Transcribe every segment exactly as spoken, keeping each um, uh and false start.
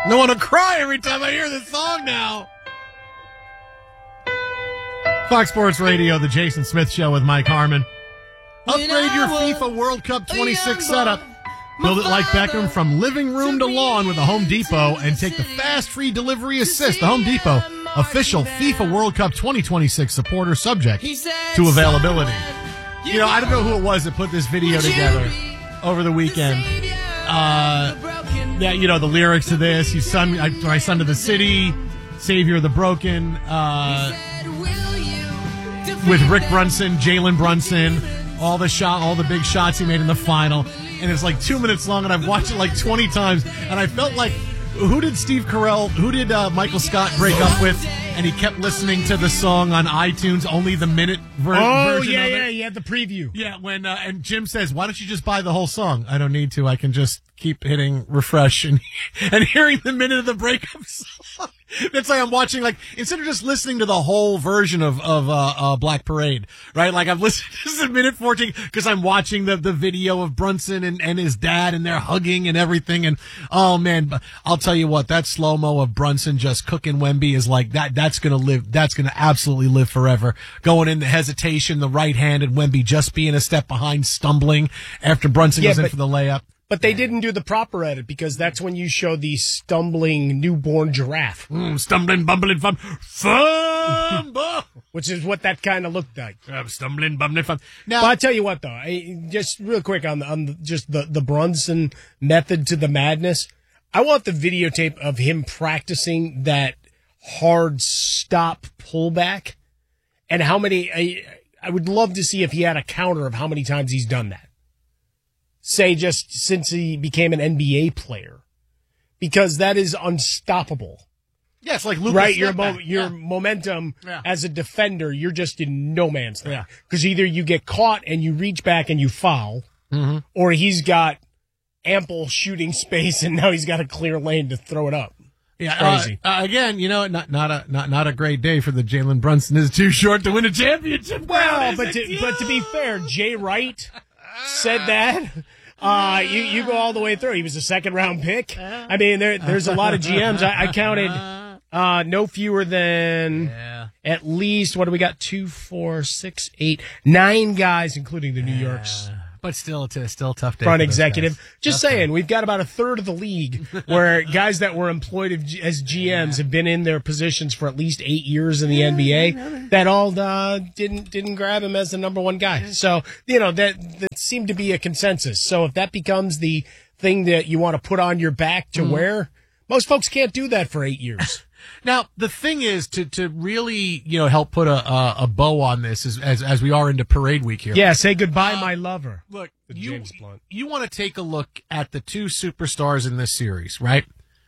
I want to cry every time I hear this song now. Fox Sports Radio, the Jason Smith Show with Mike Harmon. Upgrade your FIFA World Cup twenty-six setup. Build it like Beckham from living room to lawn with a Home Depot and take the fast free delivery assist. The Home Depot, official FIFA World Cup twenty twenty-six supporter, subject to availability. You know, I don't know who it was that put this video together over the weekend. Uh, yeah, you know, the lyrics to this, you son, my son to the city, savior of the broken, uh, with Rick Brunson, Jalen Brunson, all the shot, all the big shots he made in the final. And it's like two minutes long, and I've watched it like twenty times, and I felt like, who did Steve Carell, who did uh, Michael Scott break up with, and he kept listening to the song on iTunes, only the minute ver- oh, version yeah, of it? yeah, you had the preview. Yeah, when, uh, and Jim says, why don't you just buy the whole song? I don't need to, I can just keep hitting refresh and and hearing the minute of the breakup song. That's like I'm watching, like, instead of just listening to the whole version of, of, uh, uh, Black Parade, right? Like, I've listened, this is a minute fourteen, because I'm watching the, the video of Brunson and, and his dad, and they're hugging and everything, and, oh man, I'll tell you what, that slow-mo of Brunson just cooking Wemby is like, that, that's gonna live, that's gonna absolutely live forever. Going in the hesitation, the right hand, and Wemby just being a step behind, stumbling after Brunson Yeah, goes in but- for the layup. But they didn't do the proper edit, because that's when you show the stumbling newborn giraffe. Mm, stumbling, bumbling, fum, fumble. Which is what that kind of looked like. I'm stumbling, bumbling, fum. Now, But I tell you what, though, I, just real quick on the, on the, just the, the Brunson method to the madness. I want the videotape of him practicing that hard stop pullback, and how many. I, I would love to see if he had a counter of how many times he's done that. Say just since he became an N B A player, because that is unstoppable. yeah, it's like Lucas Right, your Stepback. mo- your Yeah. momentum Yeah. as a defender, you're just in no man's land. Yeah. Because either you get caught and you reach back and you foul, Mm-hmm. or he's got ample shooting space and now he's got a clear lane to throw it up. Yeah, Crazy. uh, uh, again, you know, not not a not not a great day for the Jalen Brunson. Is too short to win a championship. Well, Brown, but is to, it but to be you? fair, Jay Wright said that. Uh, you, you go all the way through. He was a second round pick. I mean, there, there's a lot of G Ms. I, I counted, uh, no fewer than Yeah. at least, what do we got? Two, four, six, eight, nine guys, including the New York's But still, it's a still a tough day. front for those executive. guys. Just Tough saying, day. we've got about a third of the league where guys that were employed of- as G Ms have been in their positions for at least eight years in the N B A. That all uh, didn't didn't grab him as the number one guy. So you know that that seemed to be a consensus. So if that becomes the thing that you want to put on your back to wear, most folks can't do that for eight years. Now, the thing is to to really you know help put a a, a bow on this is, as as we are into parade week here. Yeah, say goodbye, my lover. Look, The you James Blunt. you want to take a look at the two superstars in this series, right?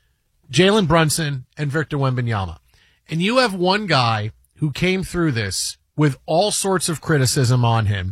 Jalen Brunson and Victor Wembanyama. And you have one guy who came through this with all sorts of criticism on him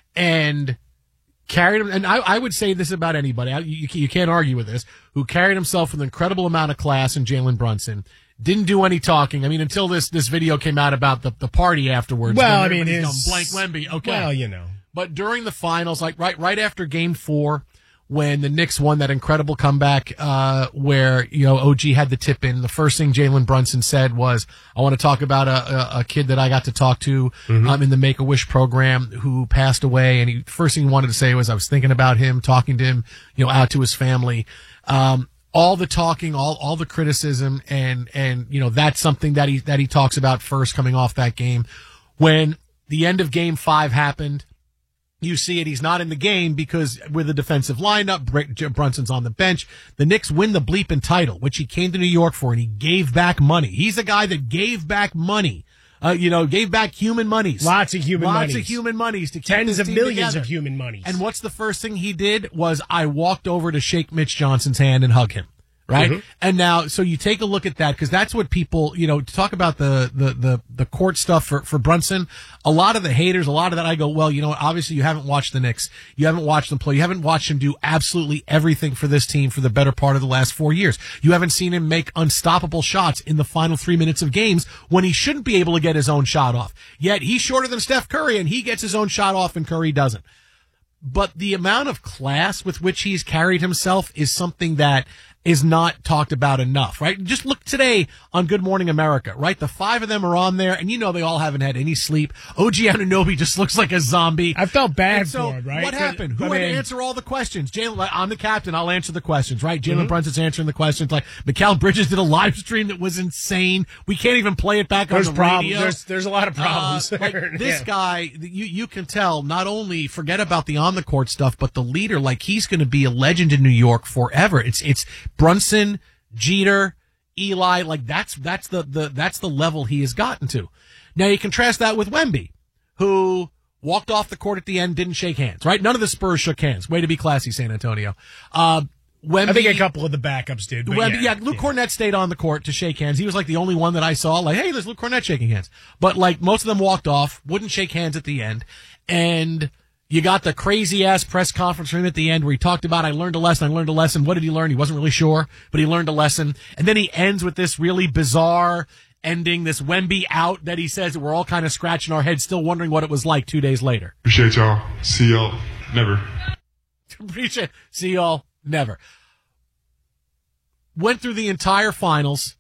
and carried him. And I, I would say this about anybody. I, you, you can't argue with this. Who carried himself with an incredible amount of class in Jalen Brunson. Didn't do any talking. I mean, until this, this video came out about the, the party afterwards. Well, Then I mean, everybody's his- going, blank Wemby. Okay. Well, you know. But during the finals, like right right after game four, when the Knicks won that incredible comeback, uh, where, you know, O G had the tip in, the first thing Jalen Brunson said was, I want to talk about a, a, a kid that I got to talk to, Mm-hmm. um, in the Make-A-Wish program who passed away. And he, first thing he wanted to say was, I was thinking about him, talking to him, you know, out to his family. Um, all the talking, all, all the criticism, and, and, you know, that's something that he, that he talks about first coming off that game. When the end of game five happened, you see it. He's not in the game because with the defensive lineup, Br- Brunson's on the bench. The Knicks win the bleeping title, which he came to New York for, and he gave back money. He's a guy that gave back money. Uh, you know, gave back human monies. Lots of human Lots monies. of human monies to keep Tens this of team millions together. of human monies. And what's the first thing he did was I walked over to shake Mitch Johnson's hand and hug him. Right. Mhm. And now, so you take a look at that because that's what people, you know, to talk about the, the, the, the court stuff for, for Brunson. A lot of the haters, a lot of that I go, well, you know, obviously you haven't watched the Knicks. You haven't watched them play. You haven't watched him do absolutely everything for this team for the better part of the last four years. You haven't seen him make unstoppable shots in the final three minutes of games when he shouldn't be able to get his own shot off. Yet he's shorter than Steph Curry and he gets his own shot off and Curry doesn't. But the amount of class with which he's carried himself is something that is not talked about enough, right? Just look today on Good Morning America, right? The five of them are on there, and you know they all haven't had any sleep. O G Anunoby just looks like a zombie. I felt bad and so for him, right? What happened? Who I had mean, to answer all the questions? Jalen, I'm the captain. I'll answer the questions, right? Jalen mm-hmm. Brunson's answering the questions. Like, Mikal Bridges did a live stream that was insane. We can't even play it back there's on the problems. radio. There's, there's a lot of problems. Uh, like, this yeah. guy, you, you can tell, not only forget about the on-the-court stuff, but the leader, like, he's going to be a legend in New York forever. It's, it's Brunson, Jeter, Eli, like that's that's the, the that's the level he has gotten to. Now you contrast that with Wemby, who walked off the court at the end, didn't shake hands, right? None of the Spurs shook hands. Way to be classy, San Antonio. Uh, Wemby, I think a couple of the backups did. But Wemby, yeah, yeah, Luke yeah. Cornett stayed on the court to shake hands. He was like the only one that I saw, like, hey, there's Luke Cornett shaking hands. But like most of them walked off, wouldn't shake hands at the end, and you got the crazy-ass press conference room at the end where he talked about, I learned a lesson, I learned a lesson. What did he learn? He wasn't really sure, but he learned a lesson. And then he ends with this really bizarre ending, this Wemby out that he says that we're all kind of scratching our heads, still wondering what it was like two days later. Appreciate y'all. See y'all. Never. Appreciate See y'all. Never. Went through the entire finals,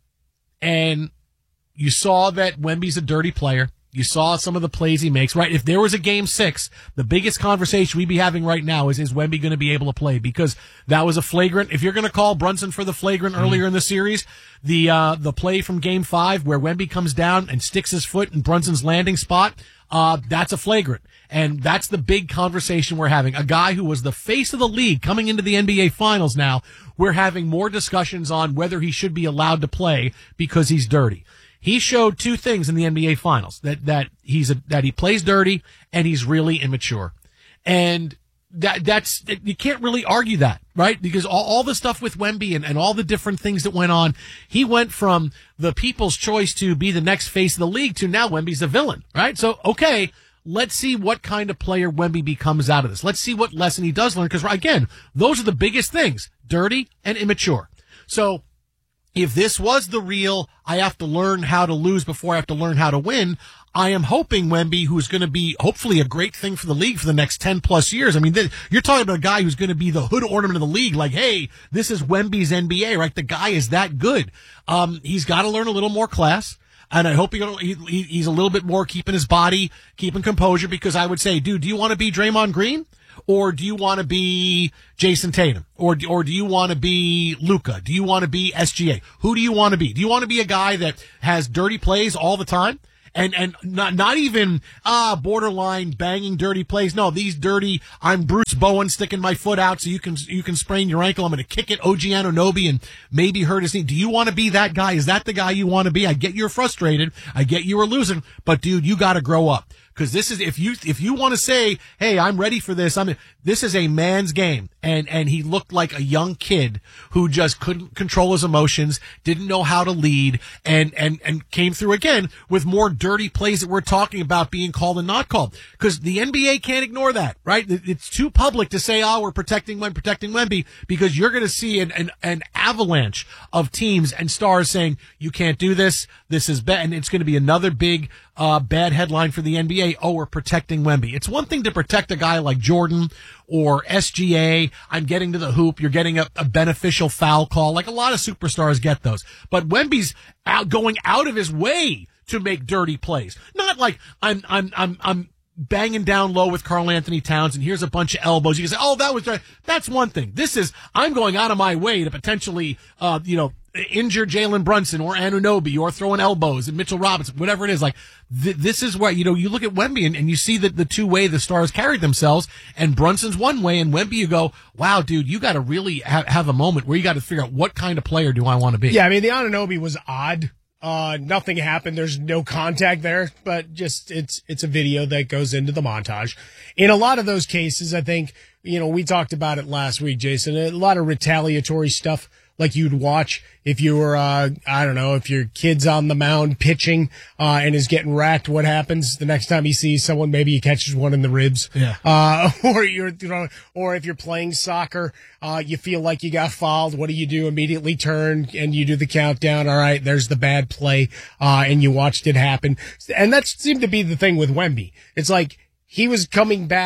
and you saw that Wemby's a dirty player. You saw some of the plays he makes, right? If there was a game six, the biggest conversation we'd be having right now is, is Wemby going to be able to play? Because that was a flagrant. If you're going to call Brunson for the flagrant mm-hmm. earlier in the series, the, uh, the play from game five where Wemby comes down and sticks his foot in Brunson's landing spot, uh, that's a flagrant. And that's the big conversation we're having. A guy who was the face of the league coming into the N B A finals now, we're having more discussions on whether he should be allowed to play because he's dirty. He showed two things in the N B A finals, that, that he's a, that he plays dirty and he's really immature. And that, that's, you can't really argue that, right? Because all, all the stuff with Wemby and, and all the different things that went on, he went from the people's choice to be the next face of the league to now Wemby's a villain, right? So, okay, let's see what kind of player Wemby becomes out of this. Let's see what lesson he does learn. Because again, those are the biggest things, dirty and immature. So, if this was the real, I have to learn how to lose before I have to learn how to win, I am hoping Wemby, who's going to be hopefully a great thing for the league for the next ten plus years. I mean, th- you're talking about a guy who's going to be the hood ornament of the league. Like, hey, this is Wemby's N B A, right? The guy is that good. Um, he's got to learn a little more class. And I hope he, he, he's a little bit more keeping his body, keeping composure, because I would say, dude, do you want to be Draymond Green? Or do you want to be Jason Tatum? Or, or do you want to be Luka? Do you want to be S G A? Who do you want to be? Do you want to be a guy that has dirty plays all the time? And, and not, not even, ah, borderline banging dirty plays. No, these dirty, I'm Bruce Bowen sticking my foot out so you can, you can sprain your ankle. I'm going to kick it O G Anunoby and maybe hurt his knee. Do you want to be that guy? Is that the guy you want to be? I get you're frustrated. I get you were losing, but dude, you got to grow up. Cause this is, if you, if you want to say, hey, I'm ready for this, I'm, this is a man's game. And, and he looked like a young kid who just couldn't control his emotions, didn't know how to lead, and, and, and came through again with more dirty plays that we're talking about being called and not called. Cause the N B A can't ignore that, right? It's too public to say, oh, we're protecting Wemby, protecting Wemby, because you're going to see an, an, an avalanche of teams and stars saying, you can't do this, this is bad, and it's going to be another big, uh, bad headline for the N B A. Oh, we're protecting Wemby. It's one thing to protect a guy like Jordan or S G A. I'm getting to the hoop. You're getting a, a beneficial foul call. Like a lot of superstars get those. But Wemby's out, going out of his way to make dirty plays. Not like I'm, I'm, I'm, I'm banging down low with Karl Anthony Towns and here's a bunch of elbows. You can say, oh, that was, that's one thing. This is, I'm going out of my way to potentially, uh, you know, injure Jalen Brunson or Anunoby or throwing elbows and Mitchell Robinson, whatever it is. Like, th- this is what, you know, you look at Wemby and, and you see that the two way the stars carried themselves, and Brunson's one way and Wemby, you go, wow, dude, you got to really ha- have a moment where you got to figure out what kind of player do I want to be. Yeah, I mean, the Anunoby was odd. Uh, nothing happened. There's no contact there, but just it's, it's a video that goes into the montage. In a lot of those cases, I think, you know, we talked about it last week, Jason, a lot of retaliatory stuff like you'd watch if you were, uh, I don't know, if your kid's on the mound pitching, uh, and is getting racked, what happens the next time he sees someone? Maybe he catches one in the ribs. Yeah. Uh, or you're, you know, or if you're playing soccer, uh, you feel like you got fouled. What do you do? Immediately turn and you do the countdown. All right, there's the bad play. Uh, and you watched it happen. And that seemed to be the thing with Wemby. It's like he was coming back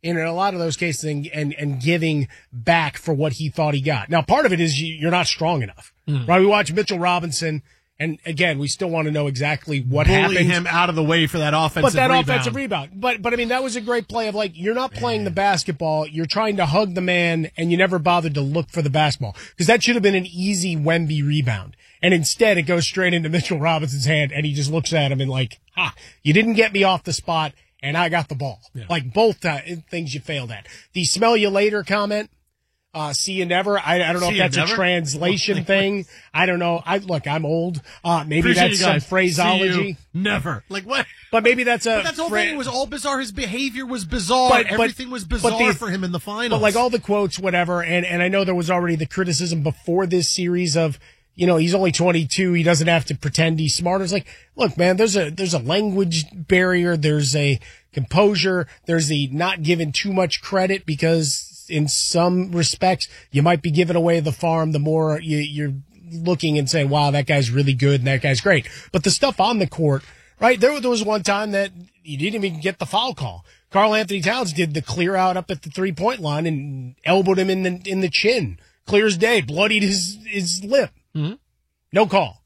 in a lot of those cases and, and, and giving back for what he thought he got. Now, part of it is you, you're not strong enough, mm. right? We watch Mitchell Robinson, and again, we still want to know exactly what Bully happened. him out of the way for that offensive But that rebound. offensive rebound. But, but I mean, that was a great play of like, you're not playing the basketball, you're trying to hug the man, and you never bothered to look for the basketball. Because that should have been an easy Wemby rebound. And instead, it goes straight into Mitchell Robinson's hand, and he just looks at him and like, ha, you didn't get me off the spot, and I got the ball. Yeah. Like both uh, things you failed at. The smell you later comment, uh, see you never. I, I don't know see if that's never? a translation thing. I don't know. I look, I'm old. Uh, maybe Appreciate that's you some guys. phraseology. See you never. Like what? But maybe that's a. But that's the whole fra- thing. It was all bizarre. His behavior was bizarre. But- but- Everything was bizarre but the- for him in the finals. But like all the quotes, whatever, and, and I know there was already the criticism before this series of, you know, he's only twenty-two. He doesn't have to pretend he's smarter. It's like, look, man, there's a, there's a language barrier. There's a composure. There's the not giving too much credit because in some respects you might be giving away the farm the more you, you're looking and saying, wow, that guy's really good and that guy's great. But the stuff on the court, right? There, there was one time that he didn't even get the foul call. Karl Anthony Towns did the clear out up at the three point line and elbowed him in the, in the chin. Clear as day, bloodied his, his lip. Mm-hmm. No call.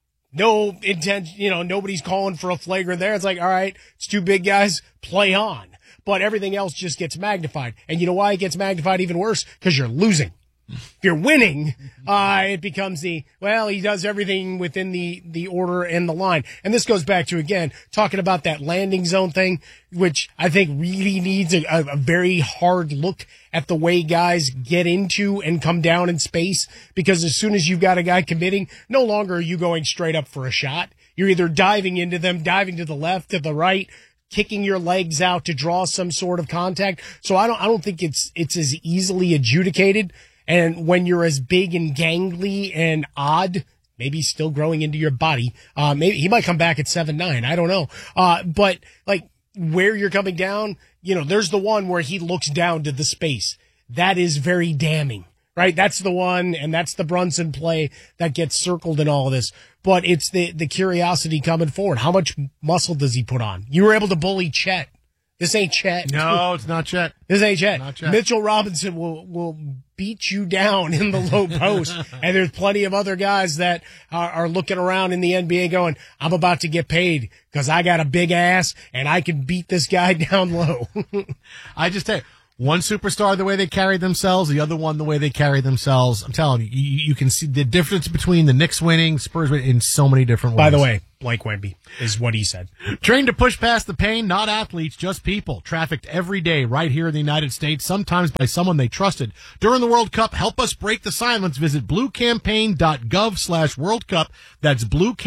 No intent, you know, nobody's calling for a flagrant there. It's like, all right, it's two big guys, play on. But everything else just gets magnified. And you know why it gets magnified even worse? Because you're losing. If you're winning, uh, it becomes the, well, he does everything within the, the order and the line. And this goes back to, again, talking about that landing zone thing, which I think really needs a, a, a very hard look at the way guys get into and come down in space. Because as soon as you've got a guy committing, no longer are you going straight up for a shot. You're either diving into them, diving to the left, to the right, kicking your legs out to draw some sort of contact. So I don't, I don't think it's, it's as easily adjudicated. And when you're as big and gangly and odd, maybe still growing into your body, uh, maybe he might come back at seven nine. I don't know. Uh, but like where you're coming down, you know, there's the one where he looks down to the space. That is very damning, right? That's the one. And that's the Brunson play that gets circled in all of this. But it's the, the curiosity coming forward. How much muscle does he put on? You were able to bully Chet. This ain't Chet. no, it's not Chet. This ain't Chet. Not Chet. Mitchell Robinson will, will beat you down in the low post. And there's plenty of other guys that are, are looking around in the N B A going, I'm about to get paid because I got a big ass and I can beat this guy down low. I just tell you, one superstar the way they carried themselves, the other one the way they carry themselves. I'm telling you, you, you can see the difference between the Knicks winning, Spurs winning in so many different ways. By the way, Blake Wemby is what he said. Trained to push past the pain, not athletes, just people. Trafficked every day right here in the United States, sometimes by someone they trusted. During the World Cup, help us break the silence. Visit bluecampaign.gov slash World Cup. That's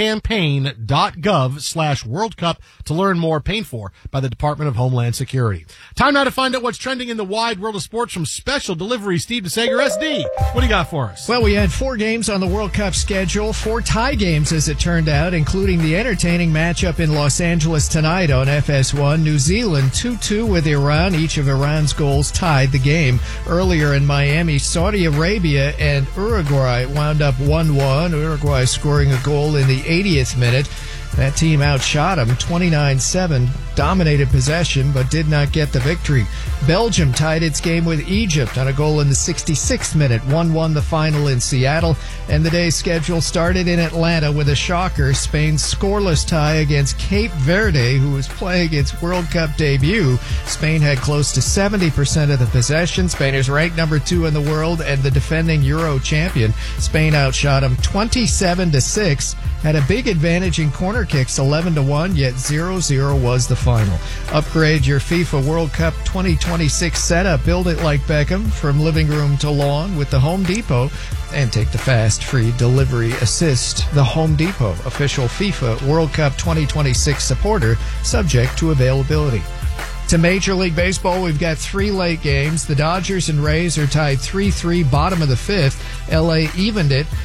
bluecampaign.gov slash World Cup to learn more. Paid for by the Department of Homeland Security. Time now to find out what's trending in the wide world of sports from Special Delivery. Steve DeSager, S D. What do you got for us? Well, we had four games on the World Cup schedule, four tie games as it turned out, including the entertaining matchup in Los Angeles tonight on F S one. New Zealand two two with Iran. Each of Iran's goals tied the game. Earlier in Miami, Saudi Arabia and Uruguay wound up one one. Uruguay scoring a goal in the eightieth minute. That team outshot them twenty-nine seven, dominated possession, but did not get the victory. Belgium tied its game with Egypt on a goal in the sixty-sixth minute, one one the final in Seattle. And the day's schedule started in Atlanta with a shocker, Spain's scoreless tie against Cape Verde, who was playing its World Cup debut. Spain had close to seventy percent of the possession. Spain is ranked number two in the world and the defending Euro champion. Spain outshot them twenty-seven to six, had a big advantage in corner kicks, eleven to one, yet zero zero was the final. Upgrade your FIFA World Cup twenty twenty-six setup. Build it like Beckham, from living room to lawn with the Home Depot, and take the fast free delivery assist. The Home Depot, official FIFA World Cup twenty twenty-six supporter, subject to availability. To Major League Baseball, we've got three late games. The Dodgers and Rays are tied three three, bottom of the fifth. L A evened it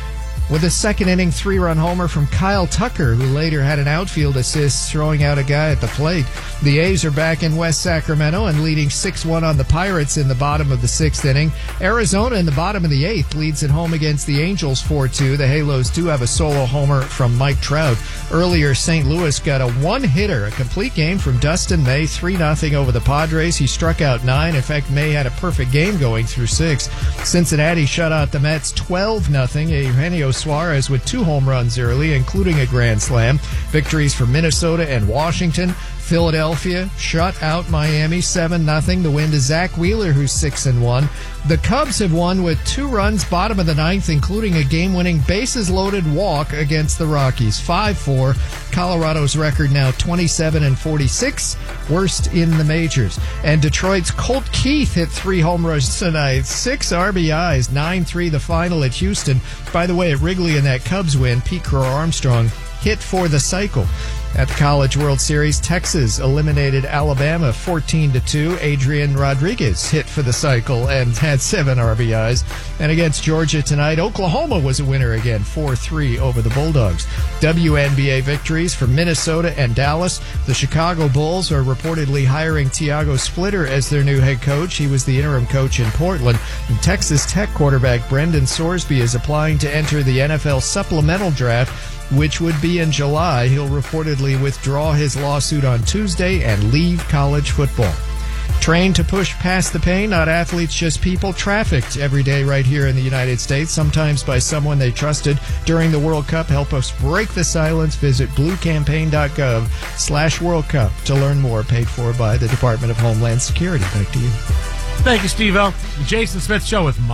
with a second-inning three-run homer from Kyle Tucker, who later had an outfield assist throwing out a guy at the plate. The A's are back in West Sacramento and leading six one on the Pirates in the bottom of the sixth inning. Arizona in the bottom of the eighth leads at home against the Angels four two. The Halos do have a solo homer from Mike Trout. Earlier, Saint Louis got a one-hitter, a complete game from Dustin May, three nothing over the Padres. He struck out nine. In fact, May had a perfect game going through six. Cincinnati shut out the Mets twelve nothing. Eugenio Suarez with two home runs early, including a grand slam. Victories for Minnesota and Washington. Philadelphia shut out Miami seven nothing. The win to Zach Wheeler, who's six and one. The Cubs have won with two runs bottom of the ninth, including a game-winning bases-loaded walk against the Rockies. five four. Colorado's record now twenty-seven and forty-six, worst in the majors. And Detroit's Colt Keith hit three home runs tonight, six R B Is, nine three the final at Houston. By the way, at Wrigley in that Cubs win, Pete Crow Armstrong hit for the cycle. At the College World Series, Texas eliminated Alabama fourteen to two. Adrian Rodriguez hit for the cycle and had seven R B Is. And against Georgia tonight, Oklahoma was a winner again, four three over the Bulldogs. W N B A victories for Minnesota and Dallas. The Chicago Bulls are reportedly hiring Tiago Splitter as their new head coach. He was the interim coach in Portland. And Texas Tech quarterback Brendan Sorsby is applying to enter the N F L supplemental draft, which would be in July. He'll reportedly withdraw his lawsuit on Tuesday and leave college football. Trained to push past the pain, not athletes, just people, trafficked every day right here in the United States, sometimes by someone they trusted during the World Cup. Help us break the silence. Visit bluecampaign.gov slash World Cup to learn more. Paid for by the Department of Homeland Security. Back to you. Thank you, Steve-O. The Jason Smith Show with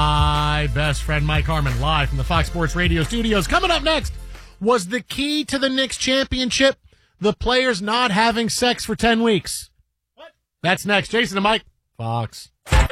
my best friend Mike Harmon, live from the Fox Sports Radio studios. Coming up next, was the key to the Knicks championship the players not having sex for ten weeks? What? That's next. Jason and Mike, Fox.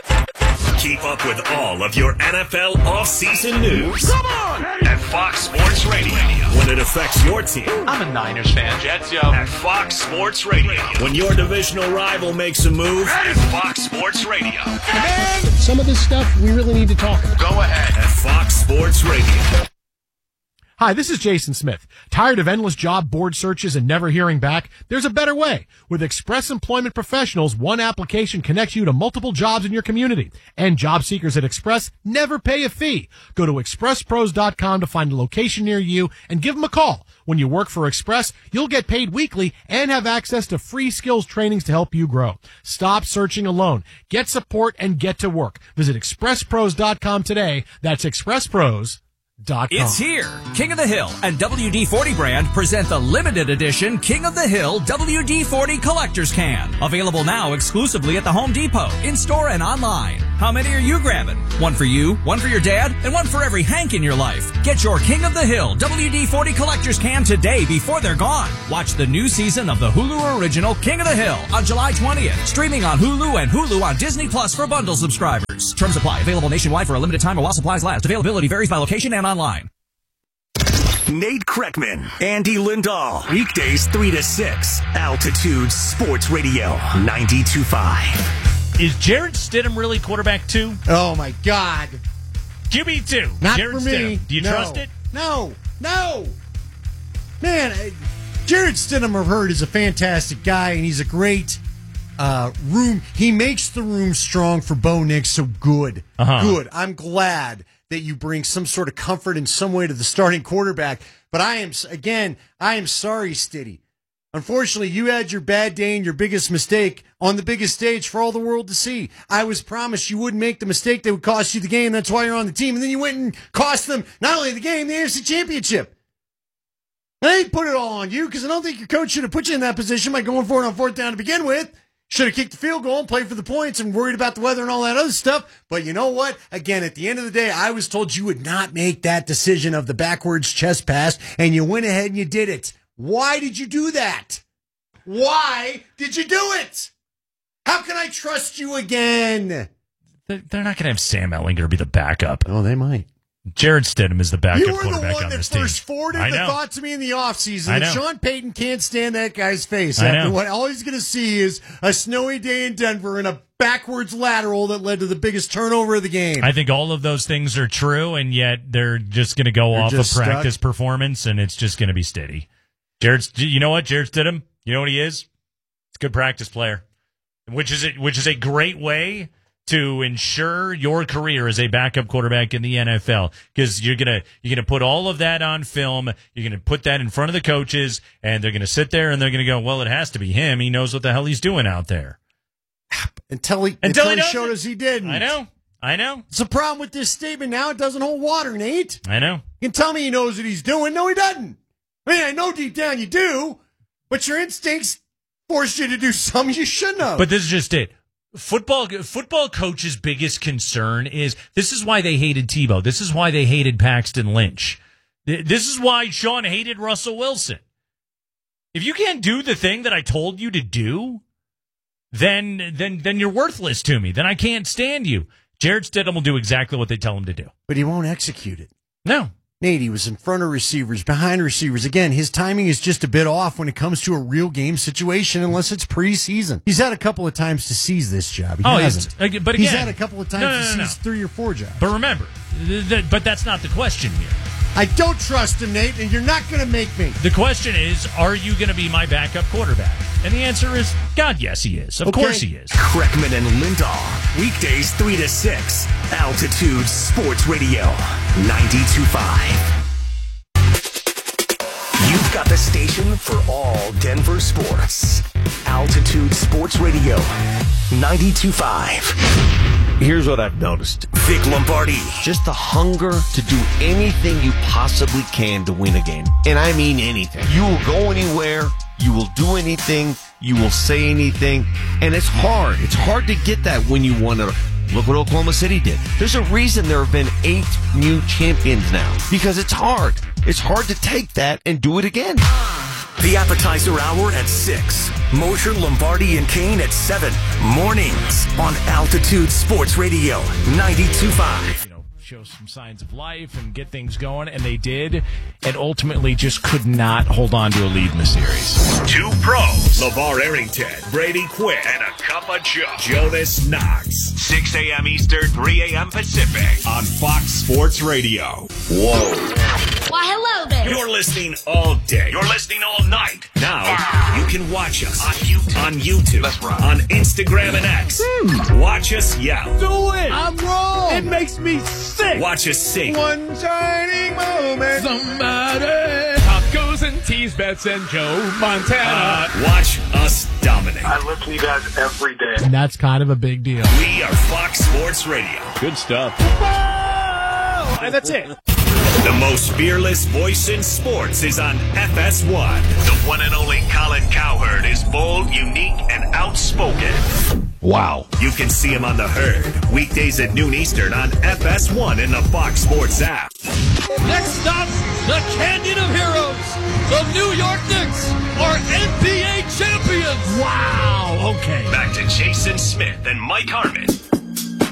Keep up with all of your N F L offseason news. Come on! At Fox Sports Radio. When it affects your team. I'm a Niners fan, Jets, yo. At Fox Sports Radio. When your divisional rival makes a move. At Fox Sports Radio. Man, some of this stuff we really need to talk about. Go ahead. At Fox Sports Radio. Hi, this is Jason Smith. Tired of endless job board searches and never hearing back? There's a better way. With Express Employment Professionals, one application connects you to multiple jobs in your community. And job seekers at Express never pay a fee. Go to express pros dot com to find a location near you and give them a call. When you work for Express, you'll get paid weekly and have access to free skills trainings to help you grow. Stop searching alone. Get support and get to work. Visit express pros dot com today. That's express pros dot com. It's here. King of the Hill and W D forty brand present the limited edition King of the Hill W D forty Collector's Can. Available now exclusively at the Home Depot, in-store and online. How many are you grabbing? One for you, one for your dad, and one for every Hank in your life. Get your King of the Hill W D forty Collector's Can today before they're gone. Watch the new season of the Hulu original King of the Hill on July twentieth. Streaming on Hulu and Hulu on Disney Plus for bundle subscribers. Terms apply. Available nationwide for a limited time or while supplies last. Availability varies by location and online. Nate Kreckman, Andy Lindahl. Weekdays three to six. Altitude Sports Radio ninety-two point five. Is Jarrett Stidham really quarterback two? Oh, my God. Q B two. Not Jarrett for me. Stidham. Do you No. trust it? No. No. Man, I- Jarrett Stidham, I've heard, is a fantastic guy, and he's a great uh, room. He makes the room strong for Bo Nix, so good. Uh-huh. Good. I'm glad that you bring some sort of comfort in some way to the starting quarterback. But I am, again, I am sorry, Stiddy. Unfortunately, you had your bad day and your biggest mistake on the biggest stage for all the world to see. I was promised you wouldn't make the mistake that would cost you the game. That's why you're on the team. And then you went and cost them not only the game, the A F C Championship. I ain't put it all on you because I don't think your coach should have put you in that position by going for it on fourth down to begin with. Should have kicked the field goal and played for the points and worried about the weather and all that other stuff. But you know what? Again, at the end of the day, I was told you would not make that decision of the backwards chest pass, and you went ahead and you did it. Why did you do that? Why did you do it? How can I trust you again? They're they're not going to have Sam Ehlinger be the backup. Oh, they might. Jarrett Stidham is the backup You were the quarterback one on that this team. first forwarded I the know. thought to me in the offseason I that know. Sean Payton can't stand that guy's face. I After know. what all he's going to see is a snowy day in Denver and a backwards lateral that led to the biggest turnover of the game. I think all of those things are true, and yet they're just going to go They're off of just stuck. practice performance, and it's just going to be steady. Jared, you know what? Jarrett Stidham, you know what he is? He's a good practice player, which is a, which is a great way to ensure your career as a backup quarterback in the N F L, because you're gonna you're gonna put all of that on film. You're gonna put that in front of the coaches, and they're gonna sit there and they're gonna go, "Well, it has to be him. He knows what the hell he's doing out there." Until he, Until until he he doesn't. showed us he didn't. I know, I know, It's a problem with this statement now. It doesn't hold water, Nate. I know. You can tell me he knows what he's doing. No, he doesn't. I mean, I know deep down you do, but your instincts forced you to do something you shouldn't have. But this is just it. Football football coaches' biggest concern is this is why they hated Tebow. This is why they hated Paxton Lynch. This is why Sean hated Russell Wilson. If you can't do the thing that I told you to do, then then then you're worthless to me. Then I can't stand you. Jarrett Stidham will do exactly what they tell him to do. But he won't execute it. No. Nate, he was in front of receivers, behind receivers. Again, his timing is just a bit off when it comes to a real game situation, unless it's preseason. He's had a couple of times to seize this job. He Oh, hasn't. he's- but he's again- had a couple of times No, no, to no, no. seize three or four jobs. But remember, th- th- but that's not the question here. I don't trust him, Nate, and you're not going to make me. The question is, are you going to be my backup quarterback? And the answer is, God, yes, he is. Of Okay. course he is. Kreckman and Lindahl. Weekdays three to six. Altitude Sports Radio. ninety-two point five. You've got the station for all Denver sports. Altitude Sports Radio. ninety-two point five. Here's what I've noticed. Vic Lombardi. Just the hunger to do anything you possibly can to win a game. And I mean anything. You will go anywhere. You will do anything. You will say anything. And it's hard. It's hard to get that when you want to. Look what Oklahoma City did. There's a reason there have been eight new champions now. Because it's hard. It's hard to take that and do it again. The appetizer hour at six. Mosher, Lombardi, and Kane at seven. Mornings on Altitude Sports Radio. ninety-two point five. You know, show some signs of life and get things going, and they did, and ultimately just could not hold on to a lead in the series. Two pros, LeVar Arrington, Brady Quinn, and a cup of Joe, Jonas Knox. six a.m. Eastern, three a.m. Pacific on Fox Sports Radio. Whoa. Why, hello there. You're listening all day. You're listening all night. Now, you can watch us on YouTube, on, YouTube, That's right. on Instagram and X. Hmm. Watch us yell. Do it. I'm wrong. It makes me sick. Watch us sing. One shining moment. Somebody. Tacos and teas, bets and Joe Montana. Uh, watch us dominate. I listen to you guys every day. And that's kind of a big deal. We are Fox Sports Radio. Good stuff. And that's it. The most fearless voice in sports is on F S one. The one and only Colin Cowherd is bold, unique, and outspoken. Wow. You can see him on The Herd, weekdays at noon Eastern on F S one in the Fox Sports app. Next stop, the Canyon of Heroes. The New York Knicks are N B A champions. Wow. Okay. Back to Jason Smith and Mike Harmon